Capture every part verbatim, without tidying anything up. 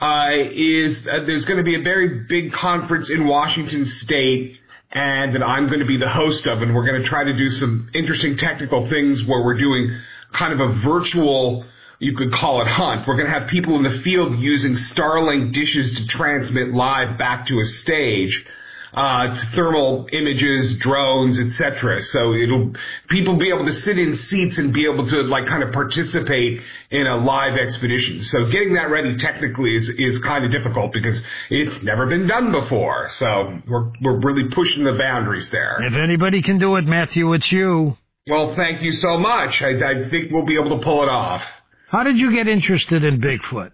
uh, is uh, there's going to be a very big conference in Washington State, and that I'm going to be the host of, and we're going to try to do some interesting technical things where we're doing kind of a virtual, you could call it hunt. We're going to have people in the field using Starlink dishes to transmit live back to a stage, uh, to thermal images, drones, et cetera. So it'll, people be able to sit in seats and be able to like kind of participate in a live expedition. So getting that ready technically is, is kind of difficult because it's never been done before. So we're, we're really pushing the boundaries there. If anybody can do it, Matthew, it's you. Well, thank you so much. I, I think we'll be able to pull it off. How did you get interested in Bigfoot?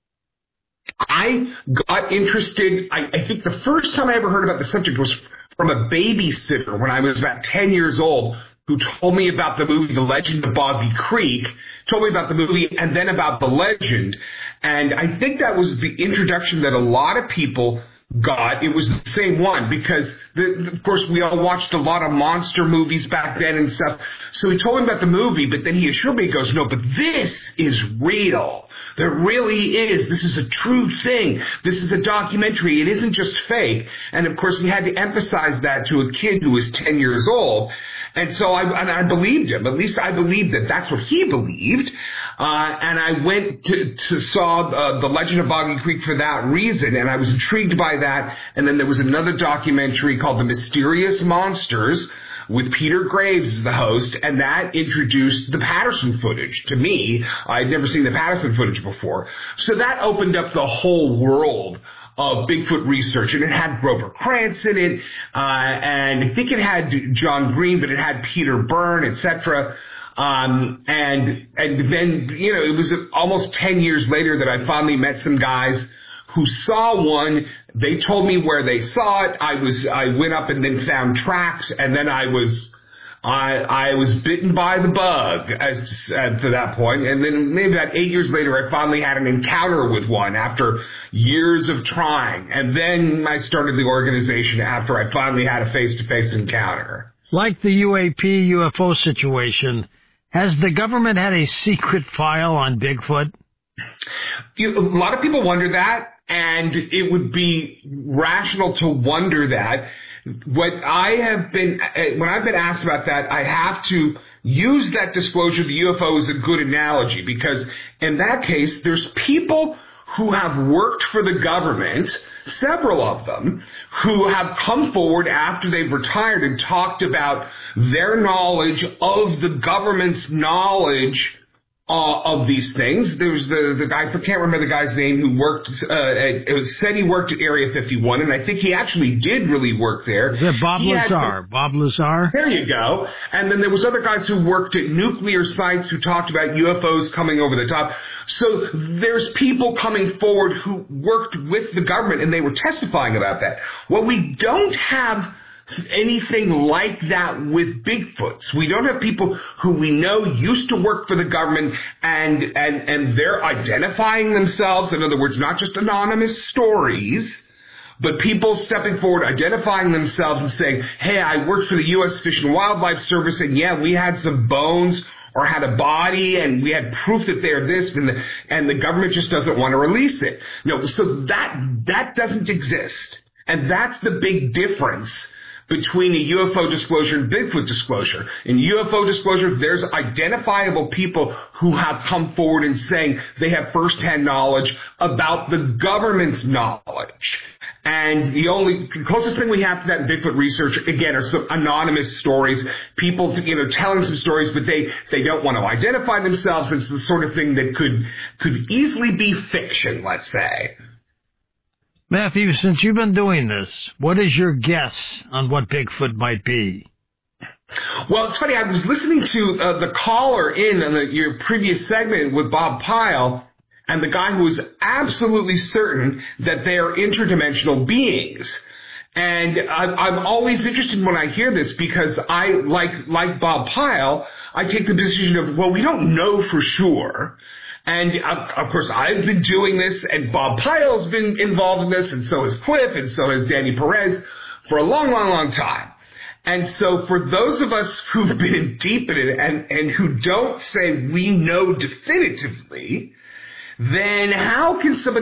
I got interested, I, I think the first time I ever heard about the subject was from a babysitter when I was about ten years old, who told me about the movie The Legend of Boggy Creek, told me about the movie and then about the legend. And I think that was the introduction that a lot of people got. It was the same one because, the, of course, we all watched a lot of monster movies back then and stuff. So he told me about the movie, but then he assured me, he goes, no, but this is real. There really is. This is a true thing. This is a documentary. It isn't just fake. And, of course, he had to emphasize that to a kid who was ten years old. And so I, and I believed him. At least I believed that that's what he believed. Uh, and I went to, to saw uh, The Legend of Boggy Creek for that reason, and I was intrigued by that. And then there was another documentary called The Mysterious Monsters with Peter Graves as the host, and that introduced the Patterson footage to me. I'd never seen the Patterson footage before. So that opened up the whole world of Bigfoot research, and it had Grover Krantz in it, uh, and I think it had John Green, but it had Peter Byrne, et cetera. Um, and, and then, you know, it was almost ten years later that I finally met some guys who saw one. They told me where they saw it. I was, I went up and then found tracks, and then I was, I, I was bitten by the bug as uh, to that point. And then maybe about eight years later, I finally had an encounter with one after years of trying. And then I started the organization after I finally had a face-to-face encounter. Like the U A P U F O situation, has the government had a secret file on Bigfoot? You, a lot of people wonder that, and it would be rational to wonder that. What I have been, when I've been asked about that, I have to use that disclosure of the U F O as a good analogy, because in that case, there's people who have worked for the government, several of them, who have come forward after they've retired and talked about their knowledge of the government's knowledge Uh, of these things. There's the, the guy, I can't remember the guy's name, who worked, uh, at, it said he worked at Area fifty-one, and I think he actually did really work there. Is it Bob he Lazar? Some, Bob Lazar? There you go. And then there was other guys who worked at nuclear sites who talked about U F Os coming over the top. So there's people coming forward who worked with the government, and they were testifying about that. What we don't have anything like that with Bigfoots. We don't have people who we know used to work for the government and, and, and they're identifying themselves. In other words, not just anonymous stories, but people stepping forward, identifying themselves and saying, hey, I worked for the U S Fish and Wildlife Service, and yeah, we had some bones or had a body, and we had proof that they're this, and the, and the government just doesn't want to release it. No, so that, that doesn't exist. And that's the big difference between a U F O disclosure and Bigfoot disclosure. In U F O disclosure, there's identifiable people who have come forward and saying they have firsthand knowledge about the government's knowledge. And the only the closest thing we have to that in Bigfoot research, again, are some anonymous stories. People, you know, telling some stories, but they, they don't want to identify themselves. It's the sort of thing that could could easily be fiction, let's say. Matthew, since you've been doing this, what is your guess on what Bigfoot might be? Well, it's funny. I was listening to uh, the caller in on the, your previous segment with Bob Pyle, and the guy who was absolutely certain that they are interdimensional beings. And I'm, I'm always interested when I hear this because I, like like Bob Pyle, I take the position of, well, we don't know for sure. And, of course, I've been doing this, and Bob Pyle's been involved in this, and so has Cliff, and so has Danny Perez, for a long, long, long time. And so for those of us who've been deep in it and, and who don't say we know definitively, then how can somebody